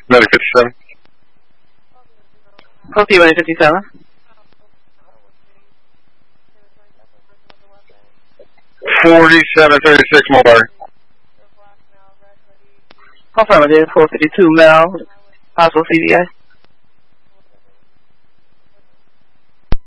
Medic 57. Proceed 157. 4736 Mulberry. Affirmative, 452 Mel, possible CVA.